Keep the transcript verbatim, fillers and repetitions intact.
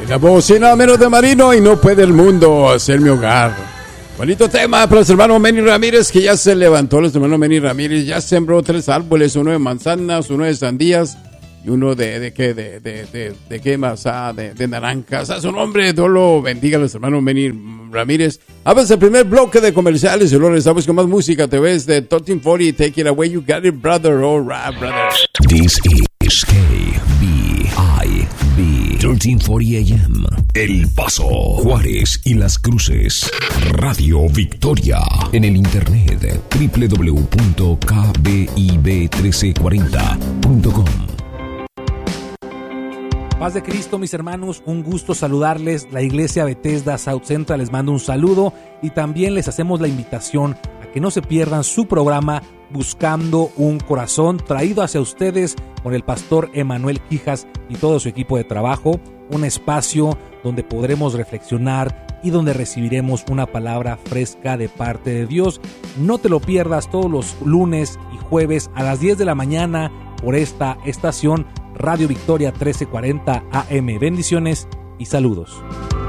La voz y nada menos de Marino, y no puede el mundo ser mi hogar. Bonito tema para nuestro hermano Manny Ramírez, que ya se levantó. Nuestro hermano Manny Ramírez ya sembró tres árboles, uno de manzanas, uno de sandías y uno de, de qué, de, de, de, de qué más, ah, de, de naranjas. A su nombre, Dios lo bendiga a nuestro hermano Manny Ramírez. Abres el primer bloque de comerciales y luego regresamos con más música. Te ves de trece cuarenta, Take It Away, You Got It, Brother, all right, brother. This is K B I B trece cuarenta A M, El Paso, Juárez y Las Cruces. Radio Victoria. En el internet doble u doble u doble u punto k b i b trece cuarenta punto com. Paz de Cristo, mis hermanos, un gusto saludarles. La Iglesia Bethesda South Central les manda un saludo y también les hacemos la invitación a que no se pierdan su programa Buscando un Corazón, traído hacia ustedes por el pastor Emanuel Quijas y todo su equipo de trabajo. Un espacio donde podremos reflexionar y donde recibiremos una palabra fresca de parte de Dios. No te lo pierdas todos los lunes y jueves a las diez de la mañana por esta estación Radio Victoria trece cuarenta A M. Bendiciones y saludos.